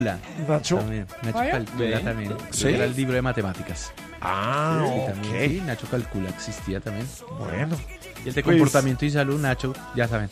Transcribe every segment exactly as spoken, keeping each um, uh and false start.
Nacho. También, Nacho ¿Vaya? calcula Ve. también. ¿Sí? Era el libro de matemáticas. Ah, Sí, ok. también, sí, Nacho calcula existía también. Bueno. Y el de Pues- comportamiento y salud, Nacho, ya saben.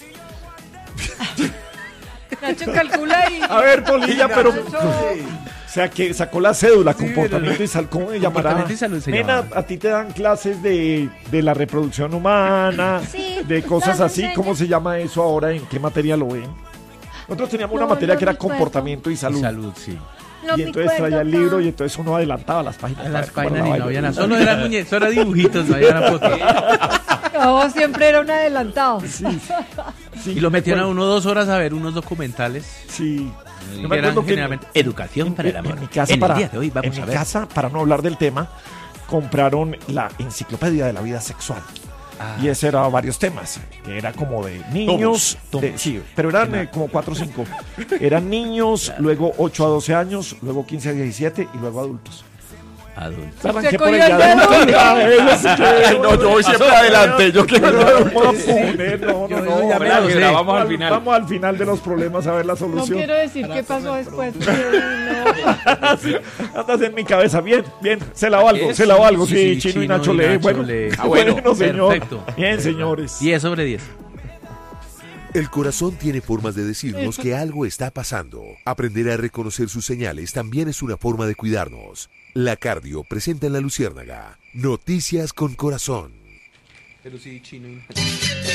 Nacho calcula y... A ver, Polilla, pero... Nacho- O sea, que sacó la cédula, comportamiento y salud. ¿Cómo se llamará? Comportamiento y salud se Nena, llamaba. a ti te dan clases de, de la reproducción humana, Sí, de cosas nos así. enseñan. ¿Cómo se llama eso ahora? ¿En qué materia lo ven? Nosotros teníamos una No, materia no que era recuerdo. comportamiento y salud. Y salud, sí. No y me entonces traía el acuerdo, libro pa. y entonces uno adelantaba las páginas. En para las ver cómo páginas era ni la no había vaina. nada. Solo eran muñecos, solo era dibujitos, no había nada fotos. No, siempre era un adelantado. Sí, Y lo metían a bueno, uno dos horas a ver unos documentales. Sí. Yo que me eran acuerdo que generalmente educación para el amor. En mi casa, En para, el día de hoy vamos en a mi ver. casa, para no hablar del tema, compraron la enciclopedia de la vida sexual. Ah, Y ese era varios temas, que era como de niños, Tomos, de- tomos. sí, pero eran eh, como cuatro o cinco. Eran niños, luego ocho a doce años, luego quince a diecisiete y luego adultos. adultos. Arranqué cogió el allá dedo. de- Ah, ellos sí que- No, yo voy siempre adelante. Yo quiero. No, no, no, poner, no, no, Yo- no. yo ya me Hola, lo que sé. grabamos al final. Vamos al final de los problemas a ver la No solución. quiero decir qué pasó después. pero no. Sí, andas en mi cabeza. Bien, bien. Se lavó algo, ¿Qué? se lavó algo. Sí, Sí, sí, Chino y Chino Nacho y lee. Nacho Bueno, lee. ah, bueno, Bueno, señor. perfecto. Bien, señores. diez sobre diez. El corazón tiene formas de decirnos que algo está pasando. Aprender a reconocer sus señales también es una forma de cuidarnos. La Cardio presenta en La Luciérnaga Noticias con Corazón. Pero sí, Chino y